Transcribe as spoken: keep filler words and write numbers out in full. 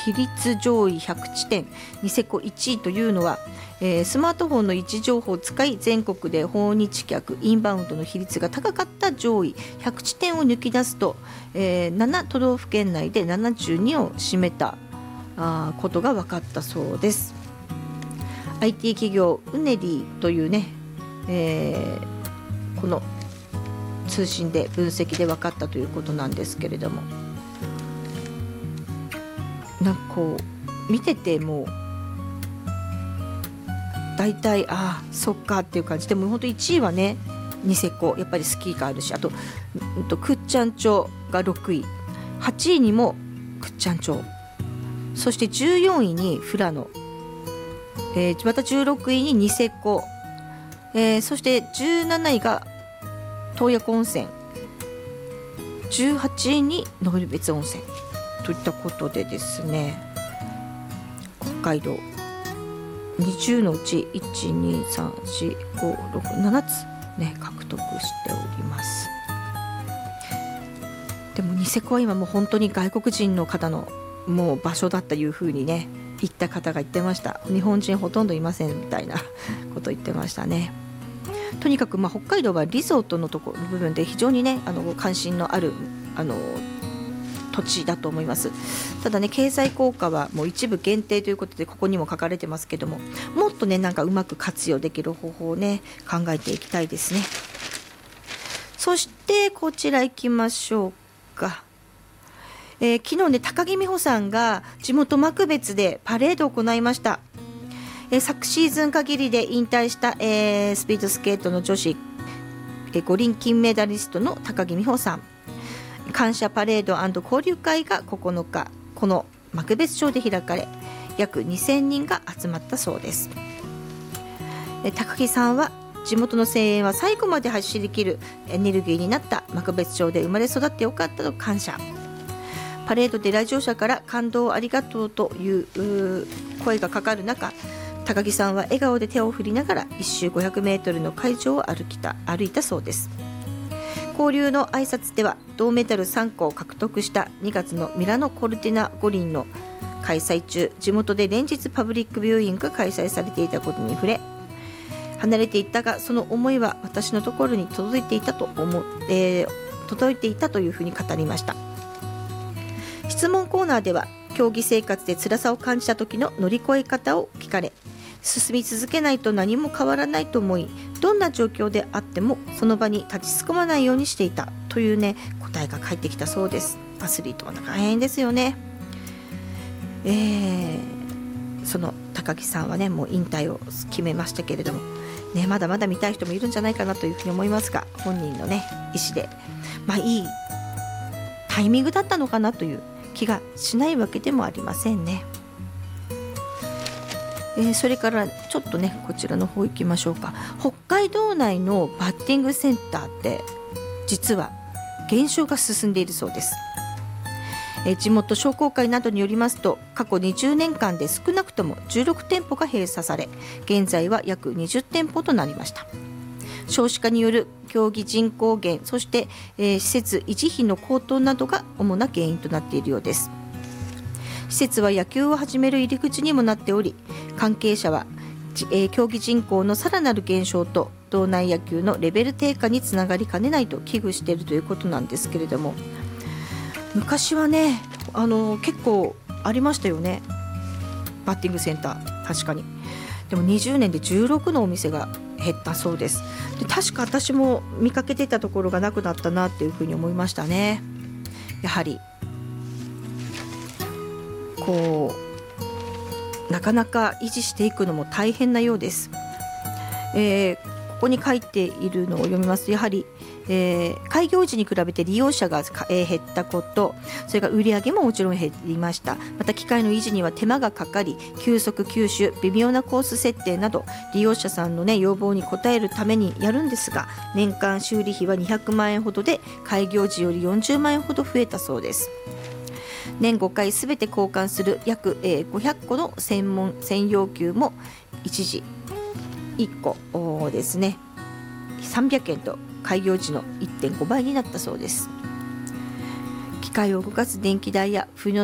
比率上位ひゃくちてんニセコいちいというのは、えー、スマートフォンの位置情報を使い全国で訪日客インバウンドの比率が高かった上位ひゃくちてんを抜き出すと、えー、なな都道府県内でななじゅうにを占めたあことが分かったそうです。 アイティー 企業ウネリーというね、えー、この通信で分析で分かったということなんですけれども、なんかこう見ててもだいたいああそっかっていう感じで、も本当いちいはねニセコやっぱりスキーがあるし、あと、うん、と倶知安町がろくい、はちいにも倶知安町、そしてじゅうよんいに富良野、えー、またじゅうろくいにニセコ、えー、そしてじゅうなないが洞爺湖温泉、じゅうはちいに登別温泉といったことでですね、北海道にじゅうのうちいち、に、さん、よん、ご、ろく、ななつ、ね、獲得しております。でもニセコは今もう本当に外国人の方のもう場所だったいうふうにね言った方が言ってました。日本人ほとんどいませんみたいなこと言ってましたね。とにかくまあ北海道はリゾートのところの部分で非常にねあの関心のあるあの土地だと思います。ただね経済効果はもう一部限定ということでここにも書かれてますけども、もっとねなんかうまく活用できる方法をね考えていきたいですね。そしてこちら行きましょうか。えー、昨日ね高木美帆さんが地元幕別でパレードを行いました。えー、昨シーズン限りで引退した、えー、スピードスケートの女子、えー、五輪金メダリストの高木美帆さん、感謝パレード&交流会がここのかこの幕別町で開かれ、約にせんにんが集まったそうです。えー、高木さんは地元の声援は最後まで走り切るエネルギーになった、幕別町で生まれ育ってよかったと感謝。パレードで来場者から感動ありがとうという声がかかる中、高木さんは笑顔で手を振りながら一周ごひゃくメートルの会場を歩きた歩いたそうです。交流の挨拶では銅メダルさんこを獲得したにがつのミラノコルティナ五輪の開催中、地元で連日パブリックビューイングが開催されていたことに触れ、離れていったがその思いは私のところに届いていたと思う、えー、届いていたというふうに語りました。質問コーナーでは競技生活で辛さを感じた時の乗り越え方を聞かれ、進み続けないと何も変わらないと思い、どんな状況であってもその場に立ちすくまないようにしていたというね答えが返ってきたそうです。アスリートは大変ですよね。えー、その高木さんはねもう引退を決めましたけれども、ね、まだまだ見たい人もいるんじゃないかなというふうに思いますが、本人のね意思で、まあ、いいタイミングだったのかなという気がしないわけでもありませんね。えー、それからちょっとねこちらの方行きましょうか。北海道内のバッティングセンターって実は減少が進んでいるそうです。えー、地元商工会などによりますと、過去にじゅうねんかんで少なくともじゅうろくてんぽが閉鎖され、現在は約にじゅってんぽとなりました。少子化による競技人口減、そして、えー、施設維持費の高騰などが主な原因となっているようです。施設は野球を始める入り口にもなっており、関係者は、えー、競技人口のさらなる減少と道内野球のレベル低下につながりかねないと危惧しているということなんですけれども、昔はねあの結構ありましたよね、バッティングセンター。確かにでもにじゅうねんでじゅうろくのお店が減ったそうです。で確か私も見かけていたところがなくなったなっていうふうに思いましたね。やはりこうなかなか維持していくのも大変なようです。えー、ここに書いているのを読みますと、やはり、えー、開業時に比べて利用者が、えー、減ったこと、それから売上ももちろん減りました。また機械の維持には手間がかかり、急速吸収、微妙なコース設定など利用者さんの、ね、要望に応えるためにやるんですが、年間修理費はにひゃくまんえんほどで開業時よりよんじゅうまんえんほど増えたそうです。年ごかいすべて交換する約、えー、ごひゃっこの専門専用球も一時いっこですねさんびゃくえんと開業時の いってんごばいになったそうです。機械を動かす電気代や冬の